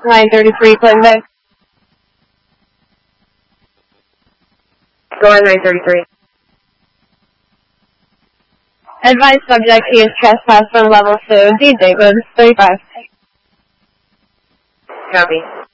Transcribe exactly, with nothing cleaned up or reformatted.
nine thirty-three, Clinton Bay. Go on nine thirty-three. Advised subject, he is trespassed from level two, D. David, thirty-five. Copy.